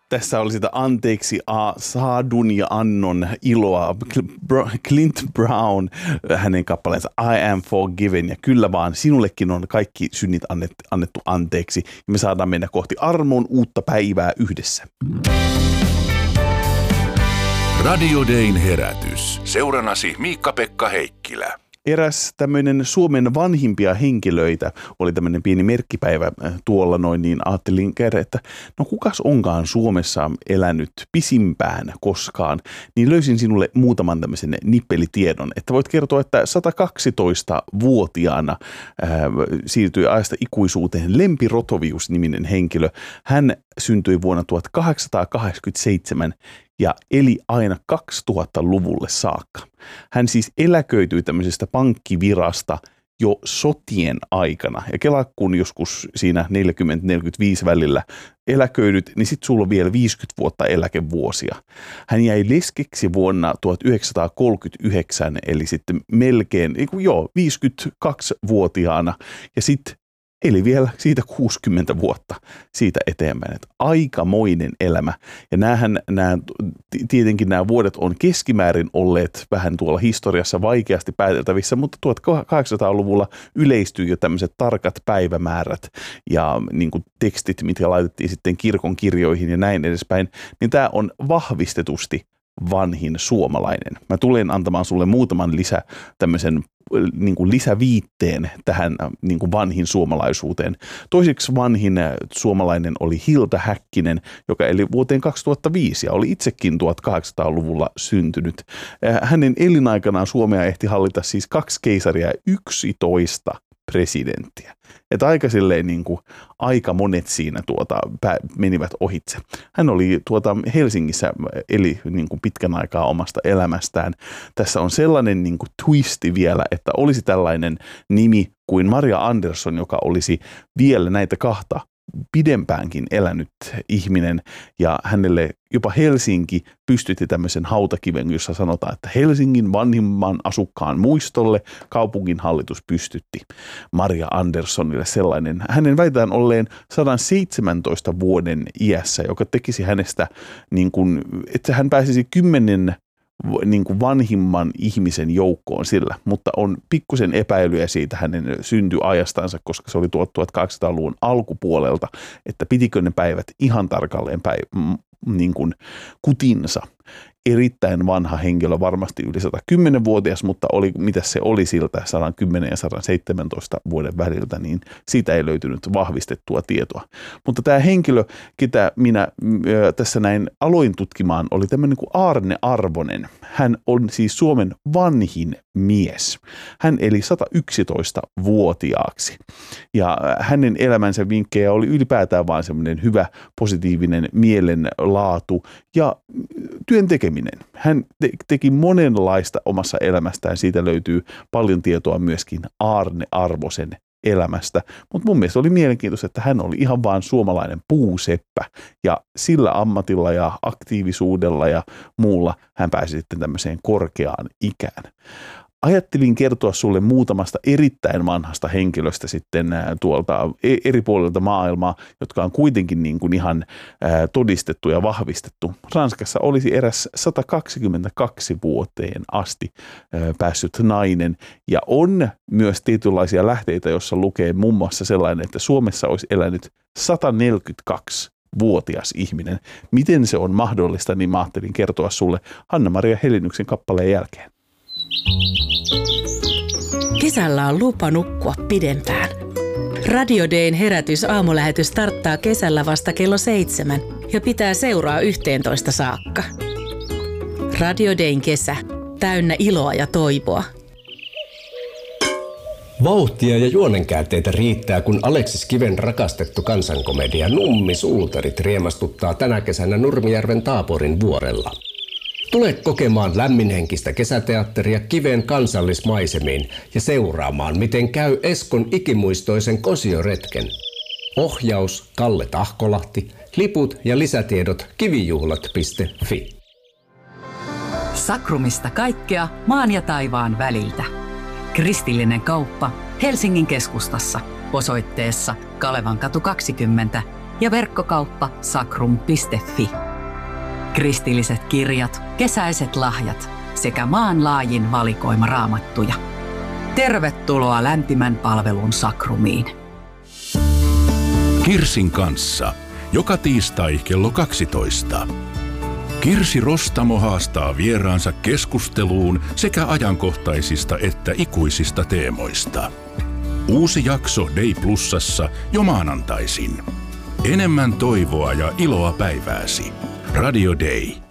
Tässä oli sitä anteeksi saadun ja annon iloa. Clint Brown, hänen kappaleensa I am forgiven, ja kyllä vaan sinullekin on kaikki synnit annettu anteeksi. Ja me saadaan mennä kohti armon uutta päivää yhdessä. Radio Dayn herätys. Seurannasi Miikka-Pekka Heikkilä. Eräs tämmöinen Suomen vanhimpia henkilöitä oli tämmöinen pieni merkkipäivä tuolla noin, niin ajattelin käydä, että no kukas onkaan Suomessa elänyt pisimpään koskaan, niin löysin sinulle muutaman tämmöisen nippelitiedon, että voit kertoa, että 112-vuotiaana siirtyi ajasta ikuisuuteen Lempi Rotovius-niminen henkilö. Hän syntyi vuonna 1887 ja eli aina 2000-luvulle saakka. Hän siis eläköityi tämmöisestä pankkivirasta jo sotien aikana. Ja kelaa, kun joskus siinä 40-45 välillä eläköidyt, niin sitten sulla on vielä 50 vuotta eläkevuosia. Hän jäi leskeksi vuonna 1939, eli sitten melkein 52-vuotiaana, ja sitten eli vielä siitä 60 vuotta siitä eteenpäin. Että aikamoinen elämä. Ja tietenkin nämä vuodet on keskimäärin olleet vähän tuolla historiassa vaikeasti pääteltävissä, mutta 1800-luvulla yleistyi jo tämmöiset tarkat päivämäärät ja niin kuin tekstit, mitkä laitettiin sitten kirkon kirjoihin ja näin edespäin. Niin tämä on vahvistetusti vanhin suomalainen. Mä tulen antamaan sulle muutaman tämmöisen niin kuin lisäviitteen tähän niin kuin vanhin suomalaisuuteen. Toiseksi vanhin suomalainen oli Hilda Häkkinen, joka eli vuoteen 2005 ja oli itsekin 1800-luvulla syntynyt. Hänen elinaikanaan Suomea ehti hallita siis 2 keisaria ja 11 presidenttiä. Että aika silleen aika monet siinä menivät ohitse. Hän oli Helsingissä eli pitkän aikaa omasta elämästään. Tässä on sellainen twisti vielä, että olisi tällainen nimi kuin Maria Andersson, joka olisi vielä näitä kahta pidempäänkin elänyt ihminen, ja hänelle jopa Helsinki pystytti tämmöisen hautakiven, jossa sanotaan, että Helsingin vanhimman asukkaan muistolle kaupungin hallitus pystytti Maria Anderssonille sellainen. Hänen väitetään olleen 117 vuoden iässä, joka tekisi hänestä, että hän pääsisi 10 vanhimman ihmisen joukkoon sillä, mutta on pikkusen epäilyjä siitä hänen syntyajastansa, koska se oli 1800-luvun alkupuolelta, että pitikö ne päivät ihan tarkalleen kutinsa. Erittäin vanha henkilö, varmasti yli 110-vuotias, mutta mitä se oli siltä 110 ja 117 vuoden väliltä, niin siitä ei löytynyt vahvistettua tietoa. Mutta tämä henkilö, ketä minä tässä näin aloin tutkimaan, oli tämmöinen kuin Aarne Arvonen. Hän on siis Suomen vanhin mies. Hän eli 111-vuotiaaksi. Ja hänen elämänsä vinkkejä oli ylipäätään vaan semmoinen hyvä, positiivinen mielenlaatu ja työn tekeminen. Hän teki monenlaista omassa elämästään. Siitä löytyy paljon tietoa myöskin Aarne Arvosen elämästä. Mutta mun mielestä oli mielenkiintoista, että hän oli ihan vaan suomalainen puuseppä. Ja sillä ammatilla ja aktiivisuudella ja muulla hän pääsi sitten tämmöiseen korkeaan ikään. Ajattelin kertoa sulle muutamasta erittäin vanhasta henkilöstä sitten tuolta eri puolilta maailmaa, jotka on kuitenkin ihan todistettu ja vahvistettu. Ranskassa olisi eräs 122-vuoteen asti päässyt nainen, ja on myös tietynlaisia lähteitä, joissa lukee muun muassa sellainen, että Suomessa olisi elänyt 142-vuotias ihminen. Miten se on mahdollista, niin mä ajattelin kertoa sulle Hanna-Maria Helinyksen kappaleen jälkeen. Kesällä on lupa nukkua pidempään. Radio Dayn herätys aamulähetys starttaa kesällä vasta kello 7 ja pitää seuraa 11 saakka. Radio Dayn kesä, täynnä iloa ja toivoa. Vauhtia ja juonenkäänteitä riittää, kun Aleksis Kiven rakastettu kansankomedia Nummi-suutarit riemastuttaa tänä kesänä Nurmijärven Taaporin vuorella. Tule kokemaan lämminhenkistä kesäteatteria Kiven kansallismaisemiin ja seuraamaan, miten käy Eskon ikimuistoisen kosioretken. Ohjaus Kalle Tahkolahti, liput ja lisätiedot kivijuhlat.fi. Sakrumista kaikkea maan ja taivaan väliltä. Kristillinen kauppa Helsingin keskustassa osoitteessa Kalevankatu 20 ja verkkokauppa sakrum.fi. Kristilliset kirjat, kesäiset lahjat sekä maanlaajin valikoima raamattuja. Tervetuloa lämpimän palvelun Sakrumiin. Kirsin kanssa. Joka tiistai kello 12. Kirsi Rostamo haastaa vieraansa keskusteluun sekä ajankohtaisista että ikuisista teemoista. Uusi jakso Day Plusassa jo maanantaisin. Enemmän toivoa ja iloa päivääsi. Radio Day.